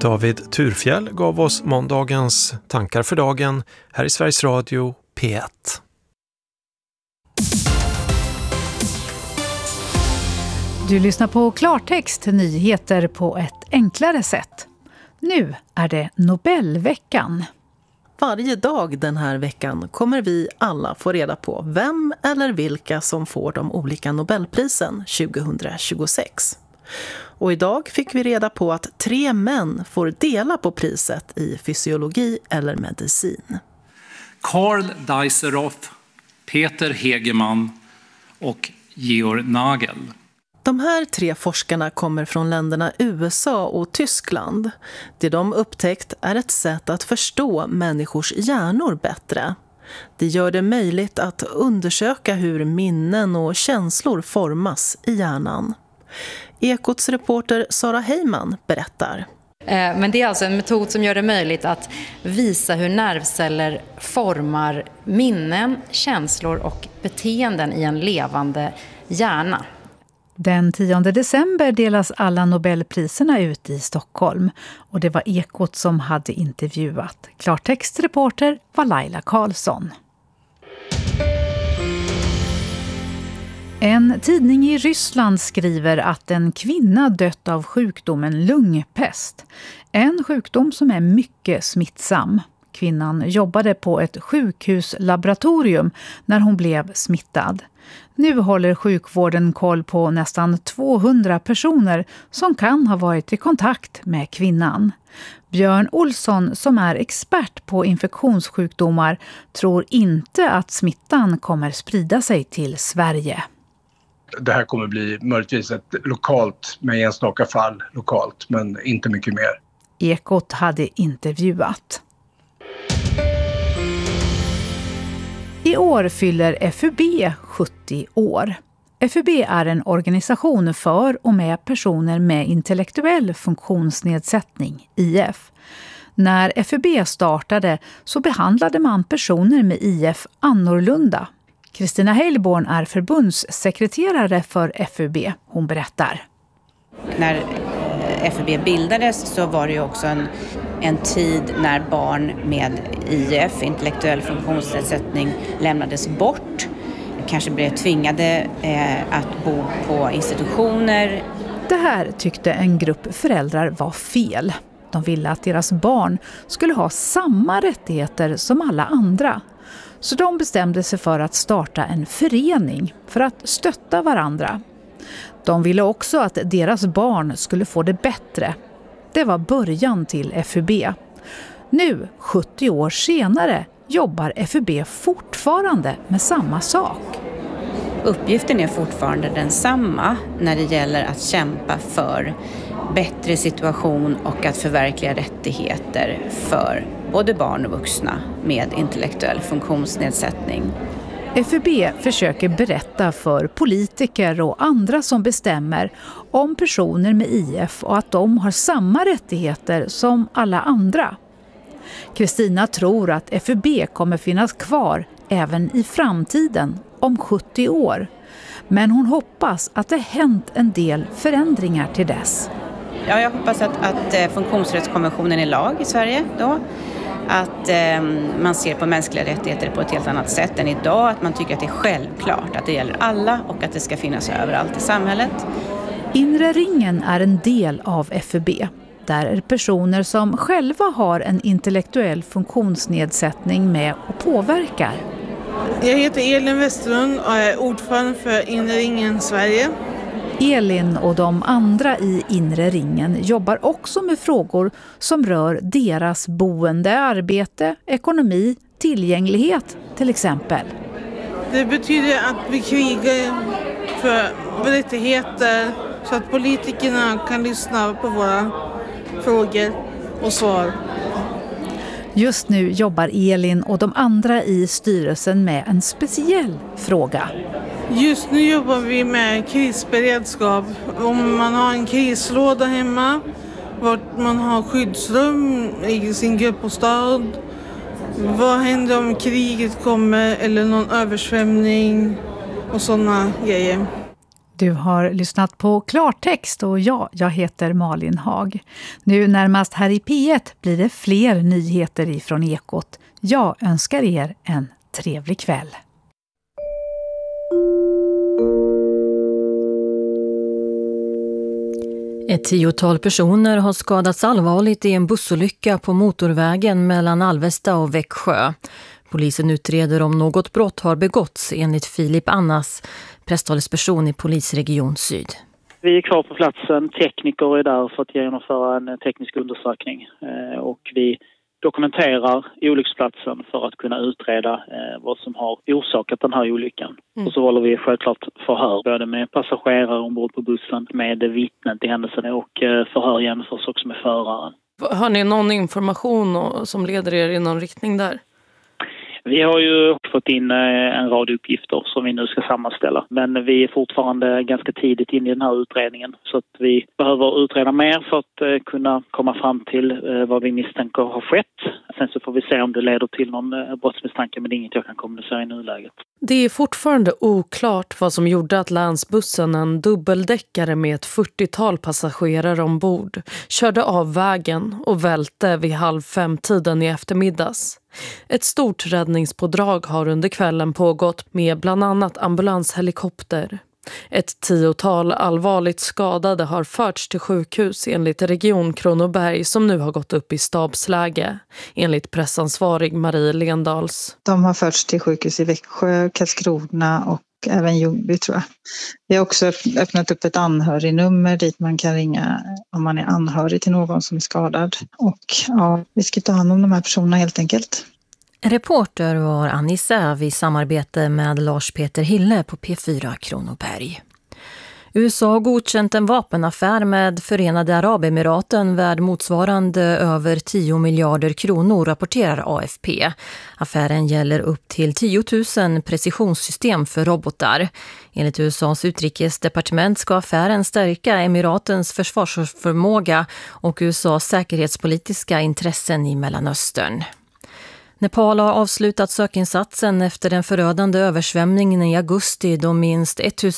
David Turfjell gav oss måndagens tankar för dagen här i Sveriges Radio P1. Du lyssnar på Klartext, nyheter på ett enklare sätt. Nu är det Nobelveckan. Varje dag den här veckan kommer vi alla få reda på vem eller vilka som får de olika Nobelprisen 2026. Och idag fick vi reda på att 3 män får dela på priset i fysiologi eller medicin. Karl Dijsselhoff, Peter Hegemann och Georg Nagel. De här 3 forskarna kommer från länderna USA och Tyskland. Det de upptäckt är ett sätt att förstå människors hjärnor bättre. Det gör det möjligt att undersöka hur minnen och känslor formas i hjärnan. Ekots reporter Sara Heyman berättar. Men det är alltså en metod som gör det möjligt att visa hur nervceller formar minnen, känslor och beteenden i en levande hjärna. Den 10 december delas alla Nobelpriserna ut i Stockholm och det var Ekot som hade intervjuat. Klartextreporter var Laila Karlsson. En tidning i Ryssland skriver att en kvinna dött av sjukdomen lungpest. En sjukdom som är mycket smittsam. Kvinnan jobbade på ett sjukhuslaboratorium när hon blev smittad. Nu håller sjukvården koll på nästan 200 personer som kan ha varit i kontakt med kvinnan. Björn Olsson, som är expert på infektionssjukdomar, tror inte att smittan kommer sprida sig till Sverige. Det här kommer bli möjligtvis ett lokalt, med enstaka fall lokalt, men inte mycket mer. Ekot hade intervjuat. I år fyller FUB 70 år. FUB är en organisation för och med personer med intellektuell funktionsnedsättning, IF. När FUB startade så behandlade man personer med IF annorlunda. Kristina Heilborn är förbundssekreterare för FUB. Hon berättar. När FUB bildades så var det ju också en tid när barn med IF, intellektuell funktionsnedsättning, lämnades bort. Kanske blev tvingade att bo på institutioner. Det här tyckte en grupp föräldrar var fel. De ville att deras barn skulle ha samma rättigheter som alla andra. Så de bestämde sig för att starta en förening för att stötta varandra. De ville också att deras barn skulle få det bättre. Det var början till FUB. Nu, 70 år senare, jobbar FUB fortfarande med samma sak. Uppgiften är fortfarande densamma när det gäller att kämpa för bättre situation och att förverkliga rättigheter för både barn och vuxna med intellektuell funktionsnedsättning. FUB försöker berätta för politiker och andra som bestämmer om personer med IF och att de har samma rättigheter som alla andra. Kristina tror att FUB kommer finnas kvar även i framtiden om 70 år. Men hon hoppas att det hänt en del förändringar till dess. Ja, jag hoppas att funktionsrättskonventionen är lag i Sverige då. Att man ser på mänskliga rättigheter på ett helt annat sätt än idag. Att man tycker att det är självklart att det gäller alla och att det ska finnas överallt i samhället. Inre ringen är en del av FUB. Där är personer som själva har en intellektuell funktionsnedsättning med och påverkar. Jag heter Elin Westerlund och är ordförande för Inre ringen Sverige. Elin och de andra i Inre ringen jobbar också med frågor som rör deras boende, arbete, ekonomi, tillgänglighet till exempel. Det betyder att vi krigar för rättigheter så att politikerna kan lyssna på våra frågor och svar. Just nu jobbar Elin och de andra i styrelsen med en speciell fråga. Just nu jobbar vi med krisberedskap. Om man har en krislåda hemma, vart man har skyddsrum i sin gruppbostad. Vad händer om kriget kommer eller någon översvämning och sådana grejer. Du har lyssnat på Klartext och jag heter Malin Hag. Nu närmast här i P1 blir det fler nyheter ifrån Ekot. Jag önskar er en trevlig kväll. Ett 10-tal personer har skadats allvarligt i en bussolycka på motorvägen mellan Alvesta och Växjö. Polisen utreder om något brott har begåtts enligt Filip Annas, presstalesperson i Polisregion Syd. Vi är kvar på platsen, tekniker är där för att genomföra en teknisk undersökning och vi dokumenterar olycksplatsen för att kunna utreda vad som har orsakat den här olyckan. Och så håller vi självklart förhör både med passagerare ombord på bussen, med vittnen till händelsen och förhör jämförs också med föraren. Har ni någon information som leder er i någon riktning där? Vi har ju fått in en rad uppgifter som vi nu ska sammanställa. Men vi är fortfarande ganska tidigt in i den här utredningen. Så att vi behöver utreda mer för att kunna komma fram till vad vi misstänker har skett. Sen så får vi se om det leder till någon brottsmisstanke, men det är inget jag kan kommunicera i nuläget. Det är fortfarande oklart vad som gjorde att länsbussen, en dubbeldäckare med ett 40-tal passagerare ombord, körde av vägen och välte vid 4:30 i eftermiddags. Ett stort räddningspådrag har under kvällen pågått med bland annat ambulanshelikopter. Ett 10-tal allvarligt skadade har förts till sjukhus enligt Region Kronoberg som nu har gått upp i stabsläge, enligt pressansvarig Marie Lendals. De har förts till sjukhus i Växjö, Karlskrona och även Ljungby tror jag. Vi har också öppnat upp ett anhörignummer dit man kan ringa om man är anhörig till någon som är skadad. Och ja, vi ska ta hand om de här personerna helt enkelt. Reporter var Annie Säv i samarbete med Lars Peter Hille på P4 Kronoberg. USA har godkänt en vapenaffär med Förenade Arabemiraten värd motsvarande över 10 miljarder kronor, rapporterar AFP. Affären gäller upp till 10 000 precisionssystem för robotar. Enligt USAs utrikesdepartement ska affären stärka Emiratens försvarsförmåga och USAs säkerhetspolitiska intressen i Mellanöstern. Nepal har avslutat sökinsatsen efter den förödande översvämningen i augusti då minst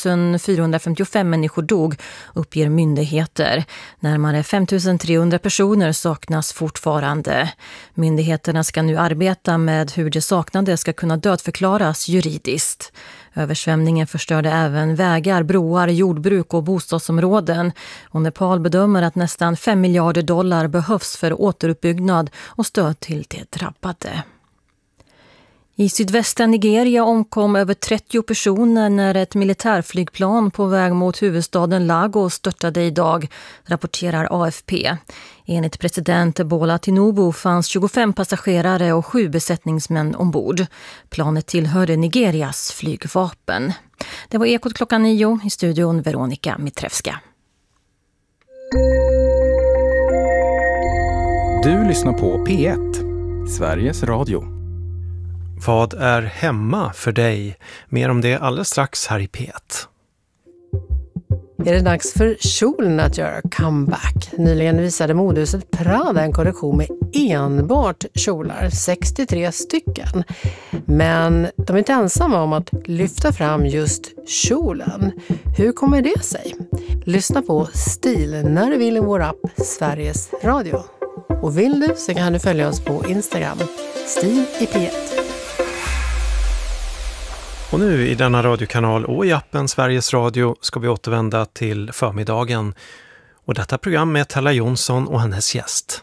1455 människor dog, uppger myndigheter. Närmare 5300 personer saknas fortfarande. Myndigheterna ska nu arbeta med hur de saknade ska kunna dödförklaras juridiskt. Översvämningen förstörde även vägar, broar, jordbruk och bostadsområden. Och Nepal bedömer att nästan 5 miljarder dollar behövs för återuppbyggnad och stöd till de drabbade. I sydvästra Nigeria omkom över 30 personer när ett militärflygplan på väg mot huvudstaden Lagos störtade idag, rapporterar AFP. Enligt president Bola Tinubu fanns 25 passagerare och 7 besättningsmän ombord. Planet tillhörde Nigerias flygvapen. Det var Ekot 9:00, i studion Veronica Mitrevska. Du lyssnar på P1, Sveriges Radio. Vad är hemma för dig? Mer om det alldeles strax här i P1. Är det dags för kjolen att göra comeback? Nyligen visade modehuset Prada en kollektion med enbart kjolar, 63 stycken. Men de är inte ensamma om att lyfta fram just kjolen. Hur kommer det sig? Lyssna på Stil när du vill i vår app Sveriges Radio. Och vill du så kan du följa oss på Instagram, Stil i P1. Och nu i denna radiokanal och i appen Sveriges Radio ska vi återvända till förmiddagen. Och detta program med Tella Jonsson och hennes gäst.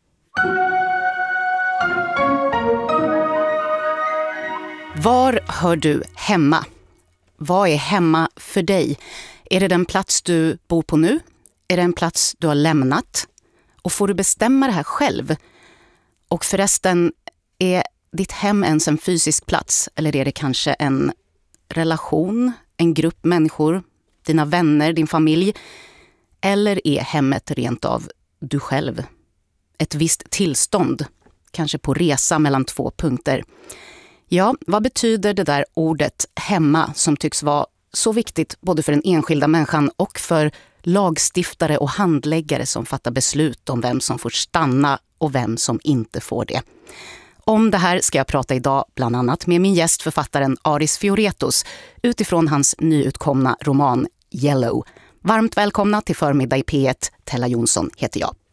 Var hör du hemma? Vad är hemma för dig? Är det den plats du bor på nu? Är det en plats du har lämnat? Och får du bestämma det här själv? Och förresten, är ditt hem ens en fysisk plats? Eller är det kanske en relation, en grupp människor, dina vänner, din familj? Eller är hemmet rent av du själv? Ett visst tillstånd, kanske på resa mellan 2 punkter. Ja, vad betyder det där ordet hemma som tycks vara så viktigt både för den enskilda människan och för lagstiftare och handläggare som fattar beslut om vem som får stanna och vem som inte får det? Om det här ska jag prata idag bland annat med min gäst, författaren Aris Fioretos, utifrån hans nyutkomna roman Yellow. Varmt välkomna till Förmiddag i P1. Tella Jonsson heter jag.